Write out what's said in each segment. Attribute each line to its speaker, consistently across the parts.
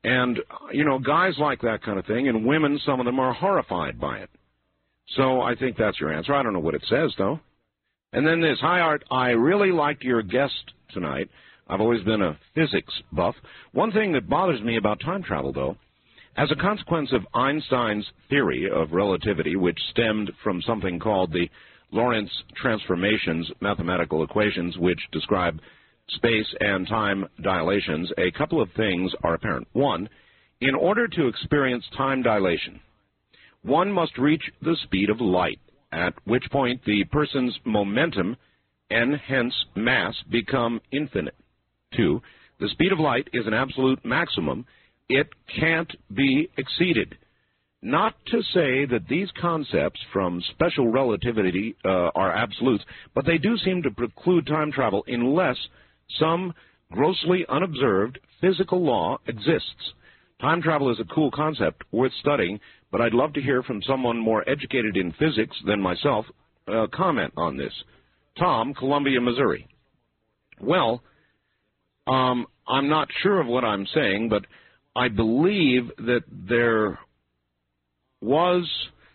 Speaker 1: And, you know, guys like that kind of thing, and women, some of them are horrified by it. So I think that's your answer. I don't know what it says, though. And then this, hi, Art, I really liked your guest tonight. I've always been a physics buff. One thing that bothers me about time travel, though, as a consequence of Einstein's theory of relativity, which stemmed from something called the Lorentz transformations, mathematical equations, which describe space and time dilations, a couple of things are apparent. One, in order to experience time dilation, one must reach the speed of light, at which point the person's momentum and hence mass become infinite. Two, the speed of light is an absolute maximum. It can't be exceeded. Not to say that these concepts from special relativity are absolutes, but they do seem to preclude time travel unless some grossly unobserved physical law exists. Time travel is a cool concept worth studying, but I'd love to hear from someone more educated in physics than myself comment on this. Tom, Columbia, Missouri. Well, I'm not sure of what I'm saying, but I believe that there was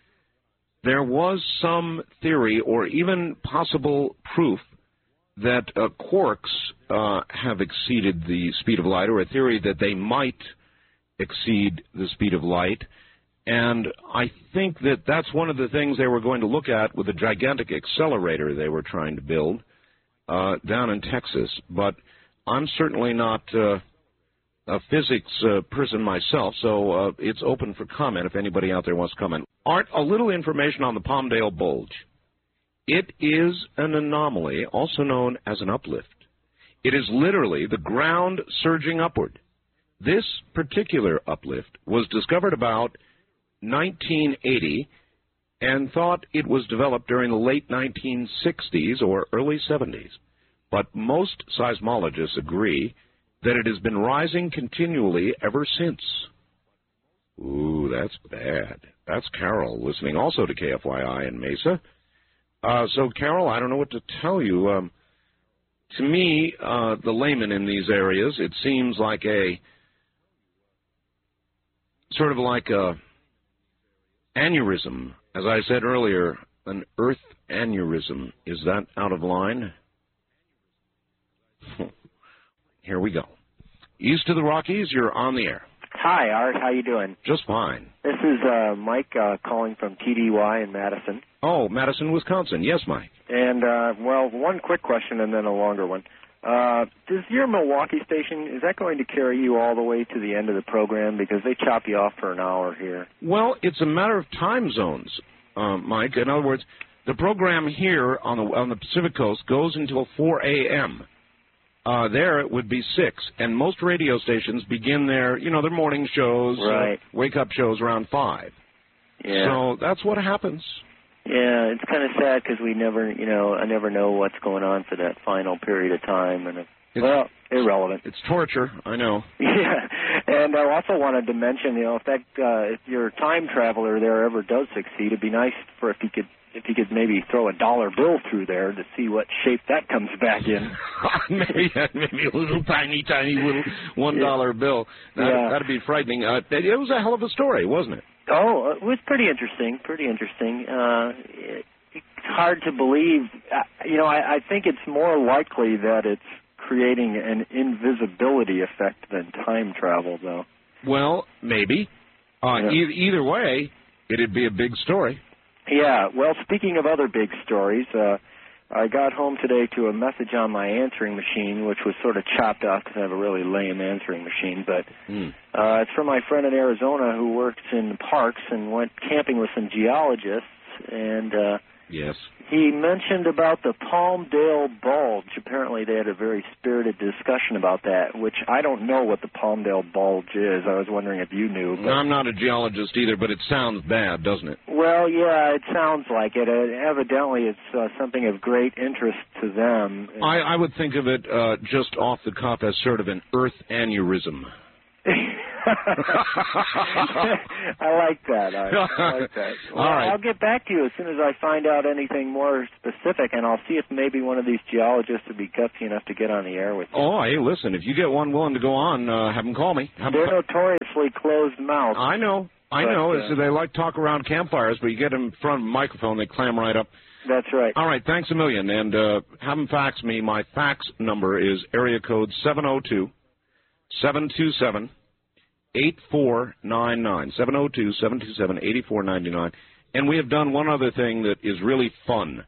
Speaker 1: some theory or even possible proof that quarks have exceeded the speed of light, or a theory that they might exceed the speed of light. And I think that that's one of the things they were going to look at with the gigantic accelerator they were trying to build down in Texas. But I'm certainly not a physics person myself, so it's open for comment if anybody out there wants to comment. Art, a little information on the Palmdale Bulge. It is an anomaly, also known as an uplift. It is literally the ground surging upward. This particular uplift was discovered about 1980 and thought it was developed during the late 1960s or early 70s. But most seismologists agree that it has been rising continually ever since. Ooh, that's bad. That's Carol listening also to KFYI in Mesa. So, Carol, I don't know what to tell you. To me, the layman in these areas, it seems like sort of like a aneurysm. As I said earlier, an earth aneurysm. Is that out of line? Here we go. East of the Rockies, you're on the air.
Speaker 2: Hi, Art. How you doing?
Speaker 1: Just fine.
Speaker 2: This is Mike calling from TDY in Madison.
Speaker 1: Oh, Madison, Wisconsin. Yes, Mike.
Speaker 2: And, well, one quick question and then a longer one. Does your Milwaukee station, is that going to carry you all the way to the end of the program? Because they chop you off for an hour here.
Speaker 1: Well, it's a matter of time zones, Mike. In other words, the program here on the Pacific Coast goes until 4 a.m. There it would be 6, and most radio stations begin their morning shows,
Speaker 2: right.
Speaker 1: Wake-up shows around 5.
Speaker 2: Yeah.
Speaker 1: So that's what happens.
Speaker 2: Yeah, it's kind of sad because we never, I never know what's going on for that final period of time, and well, irrelevant.
Speaker 1: It's torture, I know.
Speaker 2: Yeah, and I also wanted to mention, if your time traveler there ever does succeed, it'd be nice if he could maybe throw a dollar bill through there to see what shape that comes back in.
Speaker 1: maybe a little tiny little $1 bill. That'd be frightening. It was a hell of a story, wasn't it?
Speaker 2: Oh, it was pretty interesting. It's hard to believe. I think it's more likely that it's creating an invisibility effect than time travel, though.
Speaker 1: Well, maybe. Either way, it'd be a big story.
Speaker 2: Yeah, well, speaking of other big stories, I got home today to a message on my answering machine, which was sort of chopped off because I have a really lame answering machine, but it's from my friend in Arizona who works in parks and went camping with some geologists, and
Speaker 1: yes.
Speaker 2: He mentioned about the Palmdale Bulge. Apparently they had a very spirited discussion about that, which I don't know what the Palmdale Bulge is. I was wondering if you knew.
Speaker 1: No, I'm not a geologist either, but it sounds bad, doesn't it?
Speaker 2: Well, yeah, it sounds like it. Evidently it's something of great interest to them.
Speaker 1: I would think of it just off the cuff as sort of an earth aneurysm.
Speaker 2: I like that. I like that. Well,
Speaker 1: all right.
Speaker 2: I'll get back to you as soon as I find out anything more specific, and I'll see if maybe one of these geologists would be gutsy enough to get on the air with you.
Speaker 1: Oh, hey, listen, if you get one willing to go on, have them call me.
Speaker 2: They're notoriously closed-mouthed.
Speaker 1: I know. So they like talk around campfires, but you get them in front of a microphone, they clam right up.
Speaker 2: That's right.
Speaker 1: All right, thanks a million, and have them fax me. My fax number is area code 702-727-8499, 702-727-8499. And we have done one other thing that is really fun.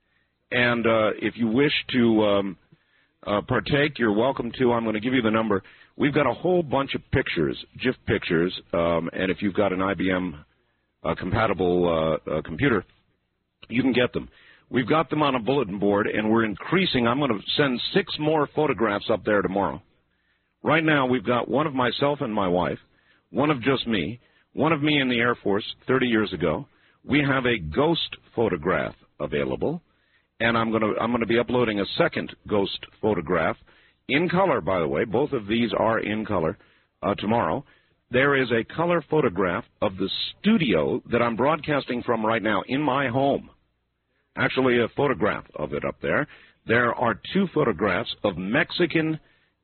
Speaker 1: And if you wish to partake, you're welcome to. I'm going to give you the number. We've got a whole bunch of pictures, GIF pictures, and if you've got an IBM compatible computer, you can get them. We've got them on a bulletin board, and we're increasing. I'm going to send 6 more photographs up there tomorrow. Right now, we've got one of myself and my wife, one of just me, one of me in the Air Force 30 years ago. We have a ghost photograph available, and I'm going to be uploading a second ghost photograph in color, by the way. Both of these are in color tomorrow. There is a color photograph of the studio that I'm broadcasting from right now in my home. Actually, a photograph of it up there. There are 2 photographs of Mexican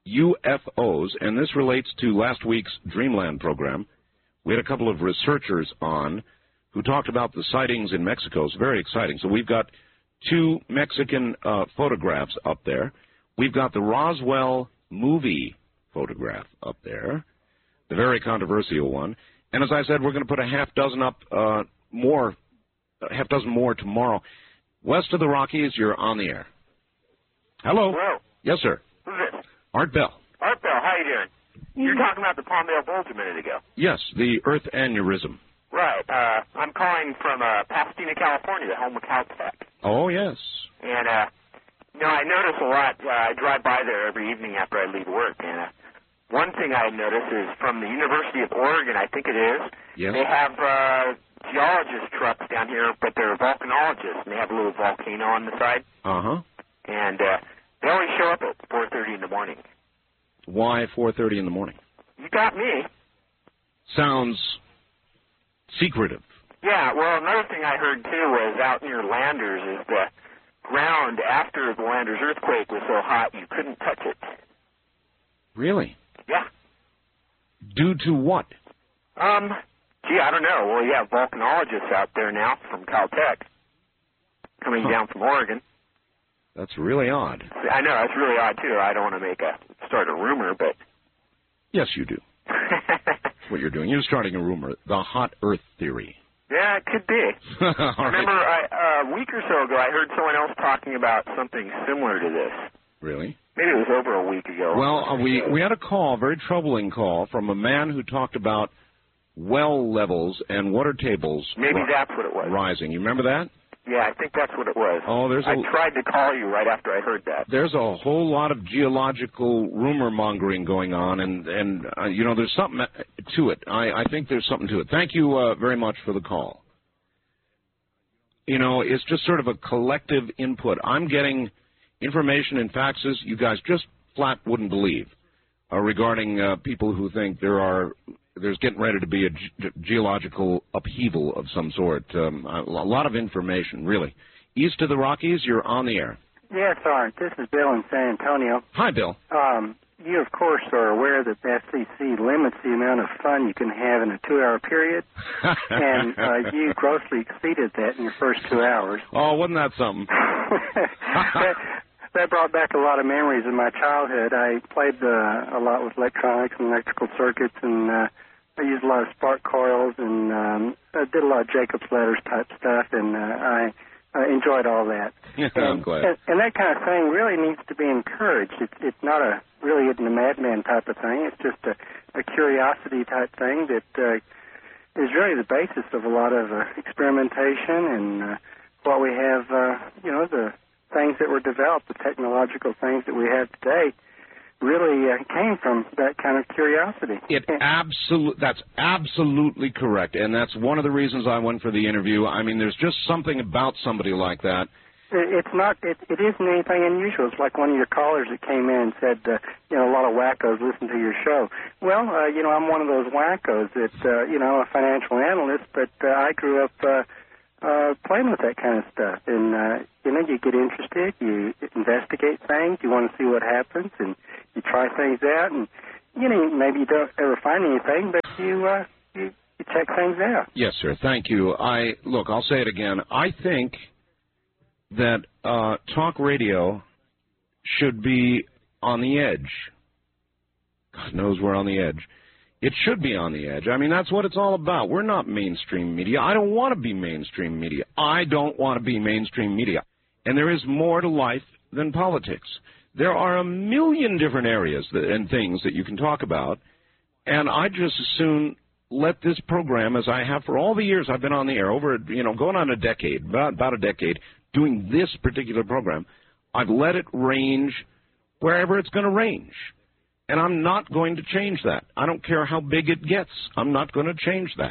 Speaker 1: UFOs, and this relates to last week's Dreamland program. We had a couple of researchers on who talked about the sightings in Mexico. It's very exciting. So we've got 2 Mexican photographs up there. We've got the Roswell movie photograph up there, the very controversial one. And as I said, we're going to put a half dozen more tomorrow. West of the Rockies, you're on the air. Hello.
Speaker 3: Hello.
Speaker 1: Yes, sir.
Speaker 3: Who's this?
Speaker 1: Art Bell.
Speaker 3: Art Bell, how you doing? You're talking about the Palmdale Bulge a minute ago.
Speaker 1: Yes, the Earth aneurysm.
Speaker 3: Right. I'm calling from Pasadena, California, the home of Caltech.
Speaker 1: Oh, yes.
Speaker 3: And, I notice a lot. I drive by there every evening after I leave work. And one thing I notice is from the University of Oregon, I think it is,
Speaker 1: yes.
Speaker 3: They have geologist trucks down here, but they're volcanologists, and they have a little volcano on the side.
Speaker 1: Uh-huh.
Speaker 3: And they always show up at 4:30 in the morning.
Speaker 1: Why 4:30 in the morning?
Speaker 3: You got me.
Speaker 1: Sounds secretive.
Speaker 3: Yeah, well, another thing I heard, too, was out near Landers is the ground after the Landers earthquake was so hot you couldn't touch it.
Speaker 1: Really?
Speaker 3: Yeah.
Speaker 1: Due to what?
Speaker 3: Gee, I don't know. Well, you have volcanologists out there now from Caltech coming down from Oregon.
Speaker 1: That's really odd.
Speaker 3: I know, that's really odd, too. I don't want to start a rumor, but...
Speaker 1: Yes, you do. That's what you're doing. You're starting a rumor, the hot earth theory.
Speaker 3: Yeah, it could be.
Speaker 1: All
Speaker 3: Remember,
Speaker 1: right.
Speaker 3: a week or so ago, I heard someone else talking about something similar to this.
Speaker 1: Really?
Speaker 3: Maybe it was over a week ago.
Speaker 1: Well, we had a call, a very troubling call, from a man who talked about well levels and water tables
Speaker 3: Maybe that's what it was.
Speaker 1: rising. You remember that?
Speaker 3: Yeah, I think that's what it was.
Speaker 1: Oh,
Speaker 3: I tried to call you right after I heard that.
Speaker 1: There's a whole lot of geological rumor mongering going on, and there's something to it. I think there's something to it. Thank you very much for the call. It's just sort of a collective input. I'm getting information and faxes you guys just flat wouldn't believe regarding people who think there's getting ready to be a geological upheaval of some sort. A lot of information, really. East of the Rockies, you're on the air.
Speaker 4: Yes, Art. This is Bill in San Antonio.
Speaker 1: Hi, Bill.
Speaker 4: You, of course, are aware that the FCC limits the amount of fun you can have in a 2-hour period, and you grossly exceeded that in your first 2 hours.
Speaker 1: Oh, wasn't that something?
Speaker 4: That brought back a lot of memories of my childhood. I played a lot with electronics and electrical circuits, and I used a lot of spark coils, and I did a lot of Jacob's Letters type stuff, and I enjoyed all that.
Speaker 1: I'm glad.
Speaker 4: And that kind of thing really needs to be encouraged. It's not really isn't a madman type of thing. It's just a curiosity type thing that is really the basis of a lot of experimentation and what we have, the things that were developed, the technological things that we have today, really came from that kind of curiosity.
Speaker 1: That's absolutely correct, and that's one of the reasons I went for the interview. I mean, there's just something about somebody like that.
Speaker 4: It's not. It isn't anything unusual. It's like one of your callers that came in and said, a lot of wackos listen to your show. Well, I'm one of those wackos that, a financial analyst, but I grew up playing with that kind of stuff. And, you get interested, you investigate things, you want to see what happens, and you try things out, and, maybe you don't ever find anything, but you check things out.
Speaker 1: Yes, sir. Thank you. I'll say it again. I think that talk radio should be on the edge. God knows we're on the edge. It should be on the edge. I mean, that's what it's all about. We're not mainstream media. I don't want to be mainstream media. I don't want to be mainstream media. And there is more to life than politics. There are a million different areas and things that you can talk about, and I just as soon let this program, as I have for all the years I've been on the air, over, going on a decade, about a decade, doing this particular program, I've let it range wherever it's going to range. And I'm not going to change that. I don't care how big it gets. I'm not going to change that.